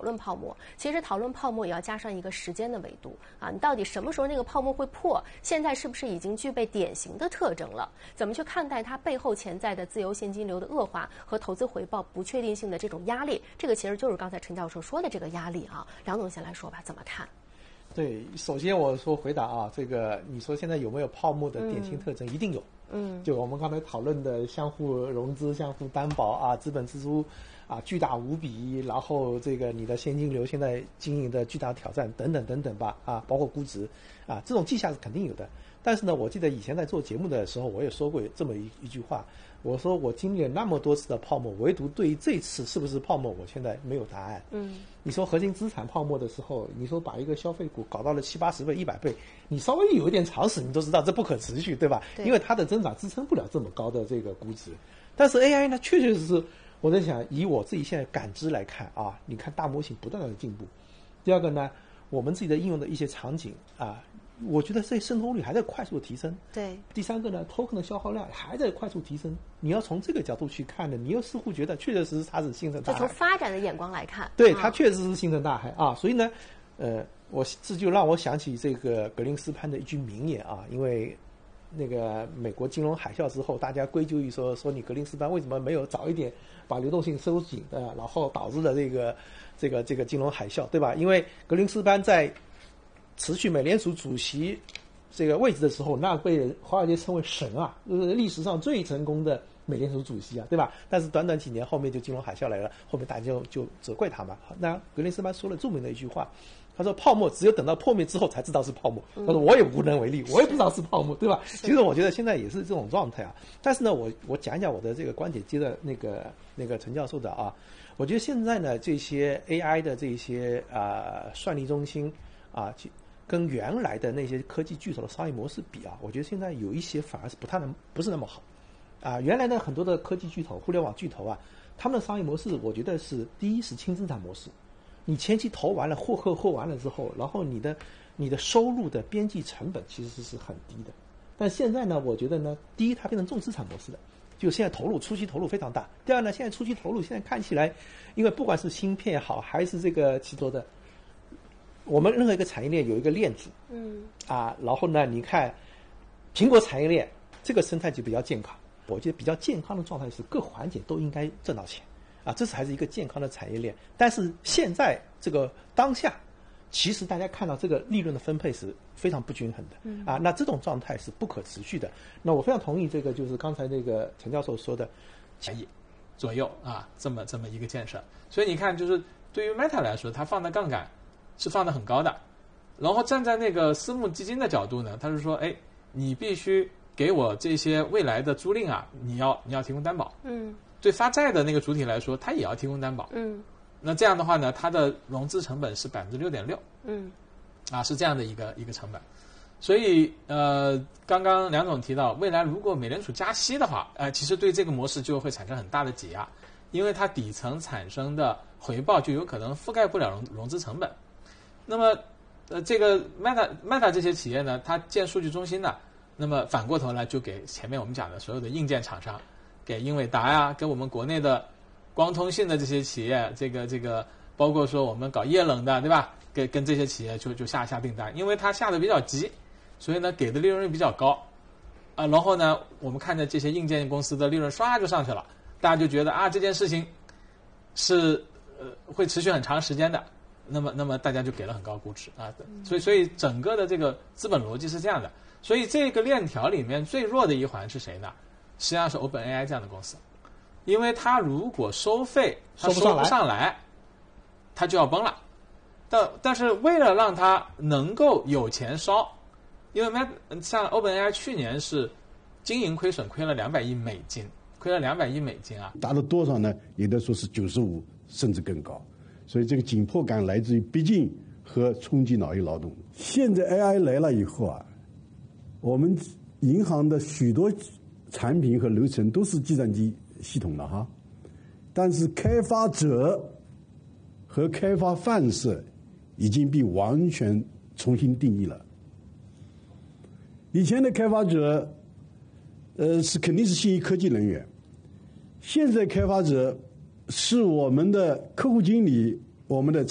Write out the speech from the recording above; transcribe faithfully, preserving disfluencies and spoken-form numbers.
论泡沫。其实讨论泡沫也要加上一个时间的维度啊，你到底什么时候那个泡沫会破？现在是不是已经具备典型的特征了？怎么去看待它背后潜在的自由现金流的恶化和投资回报不确定性的这种压力？这个其实就是刚才陈教授说的这个压力啊。梁总先来说吧，怎么看？ 对，首先我说回答啊，这个你说现在有没有泡沫的典型特征？嗯、一定有。嗯，就我们刚才讨论的相互融资、相互担保啊，资本支出啊巨大无比，然后这个你的现金流现在经营的巨大挑战等等等等吧啊，包括估值啊，这种迹象是肯定有的。但是呢，我记得以前在做节目的时候，我也说过这么一一句话，我说我经历了那么多次的泡沫，唯独对于这次是不是泡沫，我现在没有答案。嗯，你说核心资产泡沫的时候，你说把一个消费股搞到了七八十倍、一百倍，你稍微有一点常识，你都知道这不可持续，对吧？对，因为它的增长支撑不了这么高的这个估值。但是 A I 呢，确确实实，我在想，以我自己现在感知来看啊，你看大模型不断的进步。第二个呢，我们自己的应用的一些场景啊。我觉得这渗透率还在快速提升。 对。 第三个呢 ，token 的消耗量还在快速提升。你要从这个角度去看呢，你又似乎觉得确确实实它是星辰大海。 就从发展的眼光来看， 对，它确实是星辰大海啊。所以呢，呃，我这就让我想起这个格林斯潘的一句名言啊，因为那个美国金融海啸之后，大家归咎于说说你格林斯潘为什么没有早一点把流动性收紧的，然后导致了这个这个这个金融海啸，对吧？因为格林斯潘在持续美联储主席这个位置的时候，那被华尔街称为神啊，就是历史上最成功的美联储主席啊，对吧？但是短短几年后面就金融海啸来了，后面大家就就责怪他嘛。那格林斯潘说了著名的一句话，他说泡沫只有等到破灭之后才知道是泡沫，他说我也无能为力，我也不知道是泡沫，对吧？其实我觉得现在也是这种状态啊。但是呢，我我讲一讲我的这个观点，接着那个那个陈教授的啊，我觉得现在呢这些 A I 的这些啊、呃、算力中心啊，跟原来的那些科技巨头的商业模式比啊，我觉得现在有一些反而是不太那么不是那么好，啊，原来的很多的科技巨头、互联网巨头啊，他们的商业模式，我觉得是第一是轻资产模式，你前期投完了、获客获完了之后，然后你的你的收入的边际成本其实是很低的，但现在呢，我觉得呢，第一它变成重资产模式的。就现在投入初期投入非常大。第二呢，现在初期投入现在看起来，因为不管是芯片好还是这个其他的。我们任何一个产业链有一个链子，嗯，啊，然后呢，你看苹果产业链这个生态就比较健康，我觉得比较健康的状态是各环节都应该挣到钱，啊，这是还是一个健康的产业链。但是现在这个当下，其实大家看到这个利润的分配是非常不均衡的，嗯，啊，那这种状态是不可持续的。那我非常同意这个，就是刚才那个陈教授说的， 千亿左右啊，这么这么一个建设。所以你看，就是对于 Meta 来说，它放的杠杆是放得很高的，然后站在那个私募基金的角度呢，他是说，哎，你必须给我这些未来的租赁啊，你要你要提供担保。嗯，对发债的那个主体来说，他也要提供担保。嗯，那这样的话呢，它的融资成本是百分之六点六。嗯，啊，是这样的一个一个成本。所以呃，刚刚梁总提到，未来如果美联储加息的话，呃，其实对这个模式就会产生很大的挤压，因为它底层产生的回报就有可能覆盖不了融融资成本。那么，呃，这个 Meta Meta 这些企业呢，它建数据中心的，那么反过头来就给前面我们讲的所有的硬件厂商，给英伟达呀，给我们国内的光通信的这些企业，这个这个包括说我们搞液冷的，对吧？给跟这些企业就就下下订单，因为它下的比较急，所以呢给的利润率比较高，啊，然后呢我们看着这些硬件公司的利润唰就上去了，大家就觉得啊这件事情是呃会持续很长时间的。那么，那么大家就给了很高估值啊，所以，所以整个的这个资本逻辑是这样的。所以这个链条里面最弱的一环是谁呢？实际上是 OpenAI 这样的公司，因为它如果收费它收不上来，它就要崩了。但但是为了让它能够有钱烧，因为像 OpenAI 去年是经营亏损亏了两百亿美金，亏了两百亿美金啊， 达到多少呢？有的说是九十五甚至更高。所以这个紧迫感来自于逼近和冲击脑力劳动。现在 A I 来了以后啊，我们银行的许多产品和流程都是计算机系统的哈，但是开发者和开发范式已经被完全重新定义了。以前的开发者，呃，是肯定是信息科技人员，现在开发者是我们的客户经理，我们的